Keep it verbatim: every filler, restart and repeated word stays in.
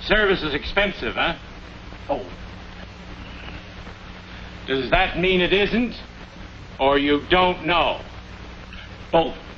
Service is expensive, huh? Oh. Does that mean it isn't? Or you don't know? Both.